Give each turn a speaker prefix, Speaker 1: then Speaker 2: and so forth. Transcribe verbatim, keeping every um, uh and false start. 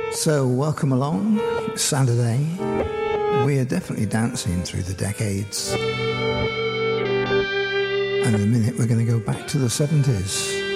Speaker 1: So, welcome along. It's Saturday. We are definitely dancing through the decades. And in a minute, we're going to go back to the seventies.